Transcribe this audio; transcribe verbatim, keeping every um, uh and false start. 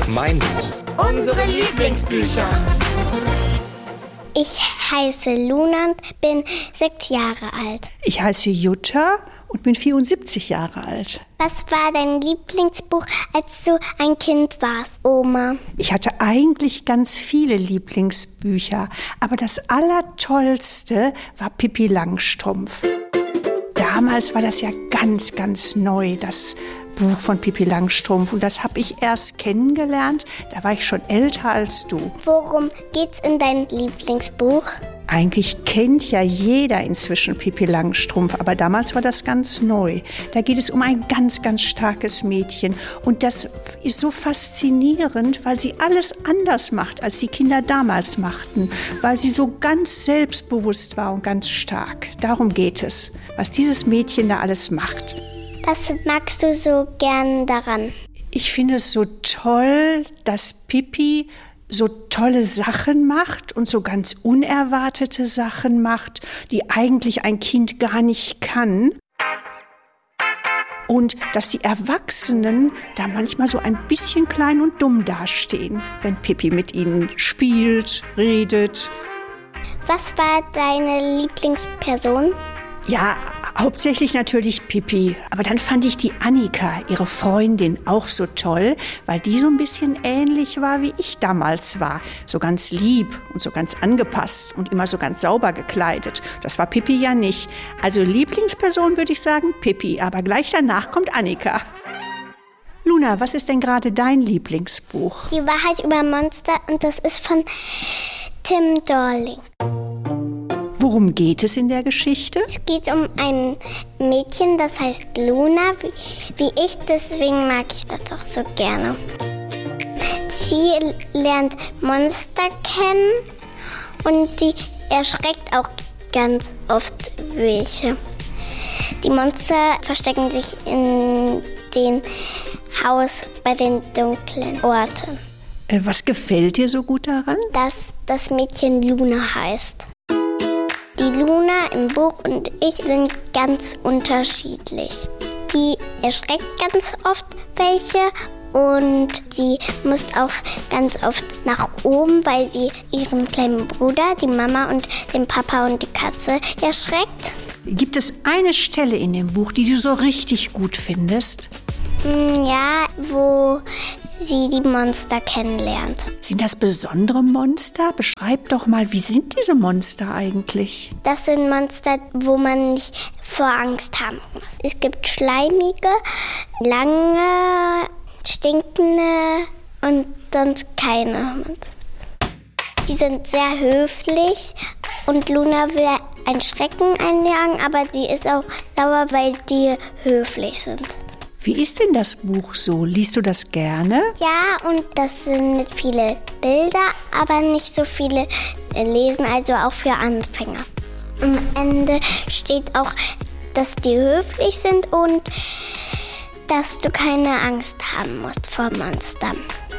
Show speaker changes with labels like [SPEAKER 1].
[SPEAKER 1] Mein Buch.
[SPEAKER 2] Unsere Lieblingsbücher.
[SPEAKER 3] Ich heiße Luna und bin sechs Jahre alt.
[SPEAKER 4] Ich heiße Jutta und bin vierundsiebzig Jahre alt.
[SPEAKER 3] Was war dein Lieblingsbuch, als du ein Kind warst, Oma?
[SPEAKER 4] Ich hatte eigentlich ganz viele Lieblingsbücher, aber das Allertollste war Pippi Langstrumpf. Damals war das ja ganz, ganz neu, das Buch von Pippi Langstrumpf. Und das habe ich erst kennengelernt, da war ich schon älter als du.
[SPEAKER 3] Worum geht's in deinem Lieblingsbuch?
[SPEAKER 4] Eigentlich kennt ja jeder inzwischen Pippi Langstrumpf, aber damals war das ganz neu. Da geht es um ein ganz, ganz starkes Mädchen. Und das ist so faszinierend, weil sie alles anders macht, als die Kinder damals machten. Weil sie so ganz selbstbewusst war und ganz stark. Darum geht es, was dieses Mädchen da alles macht.
[SPEAKER 3] Was magst du so gern daran?
[SPEAKER 4] Ich finde es so toll, dass Pippi so tolle Sachen macht und so ganz unerwartete Sachen macht, die eigentlich ein Kind gar nicht kann. Und dass die Erwachsenen da manchmal so ein bisschen klein und dumm dastehen, wenn Pippi mit ihnen spielt, redet.
[SPEAKER 3] Was war deine Lieblingsperson?
[SPEAKER 4] Ja, hauptsächlich natürlich Pippi. Aber dann fand ich die Annika, ihre Freundin, auch so toll, weil die so ein bisschen ähnlich war, wie ich damals war. So ganz lieb und so ganz angepasst und immer so ganz sauber gekleidet. Das war Pippi ja nicht. Also Lieblingsperson würde ich sagen Pippi, aber gleich danach kommt Annika. Luna, was ist denn gerade dein Lieblingsbuch?
[SPEAKER 3] Die Wahrheit über Monster, und das ist von Tim Dorling.
[SPEAKER 4] Worum geht es in der Geschichte?
[SPEAKER 3] Es geht um ein Mädchen, das heißt Luna, wie, wie ich, deswegen mag ich das auch so gerne. Sie lernt Monster kennen und die erschreckt auch ganz oft welche. Die Monster verstecken sich in dem Haus bei den dunklen Orten.
[SPEAKER 4] Äh, was gefällt dir so gut daran?
[SPEAKER 3] Dass das Mädchen Luna heißt. Die Luna im Buch und ich sind ganz unterschiedlich. Die erschreckt ganz oft welche und sie muss auch ganz oft nach oben, weil sie ihren kleinen Bruder, die Mama und den Papa und die Katze erschreckt.
[SPEAKER 4] Gibt es eine Stelle in dem Buch, die du so richtig gut findest?
[SPEAKER 3] Ja, wo sie die Monster kennenlernt.
[SPEAKER 4] Sind das besondere Monster? Beschreib doch mal, wie sind diese Monster eigentlich?
[SPEAKER 3] Das sind Monster, wo man nicht vor Angst haben muss. Es gibt schleimige, lange, stinkende und sonst keine Monster. Die sind sehr höflich und Luna will einen Schrecken einjagen, aber die ist auch sauer, weil die höflich sind.
[SPEAKER 4] Wie ist denn das Buch so? Liest du das gerne?
[SPEAKER 3] Ja, und das sind viele Bilder, aber nicht so viele lesen, also auch für Anfänger. Am Ende steht auch, dass die höflich sind und dass du keine Angst haben musst vor Monstern.